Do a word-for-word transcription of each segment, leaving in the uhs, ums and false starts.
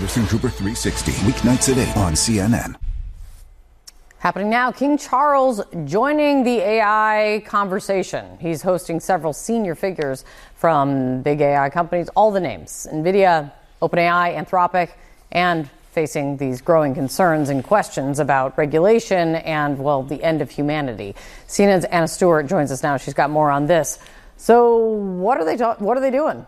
Anderson Cooper three sixty, weeknights at eight on C N N. Happening now, King Charles joining the A I conversation. He's hosting several senior figures from big A I companies, all the names, NVIDIA, OpenAI, Anthropic, and facing these growing concerns and questions about regulation and, well, the end of humanity. C N N's Anna Stewart joins us now. She's got more on this. So what are they ta- what are they doing?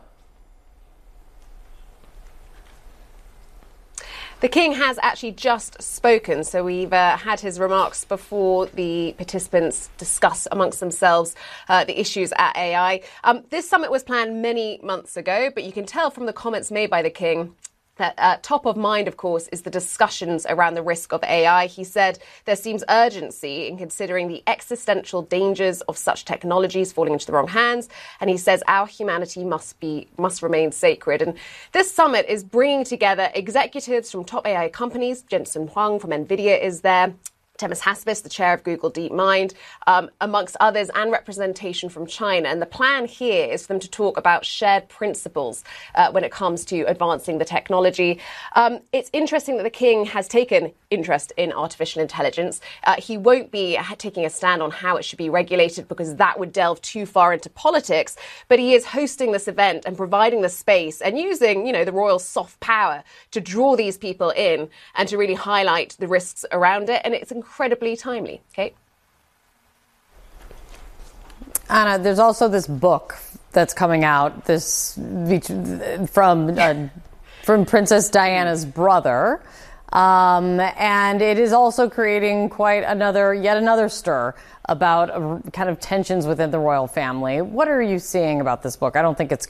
The King has actually just spoken, so we've uh, had his remarks before the participants discuss amongst themselves uh, the issues at A I. Um, this summit was planned many months ago, but you can tell from the comments made by the King that uh, top of mind, of course, is the discussions around the risk of A I. He said there seems urgency in considering the existential dangers of such technologies falling into the wrong hands. And he says our humanity must be must remain sacred. And this summit is bringing together executives from top A I companies. Jensen Huang from NVIDIA is there. Temis Hassabis, the chair of Google DeepMind, um, amongst others, and representation from China. And the plan here is for them to talk about shared principles uh, when it comes to advancing the technology. Um, it's interesting that the King has taken interest in artificial intelligence. Uh, he won't be taking a stand on how it should be regulated because that would delve too far into politics. But he is hosting this event and providing the space and using, you know, the royal soft power to draw these people in and to really highlight the risks around it. And it's incredibly timely. Kate? Anna, there's also this book that's coming out, this from uh, from Princess Diana's brother, um, and it is also creating quite another, yet another stir about uh, kind of tensions within the royal family. What are you seeing about this book? I don't think it's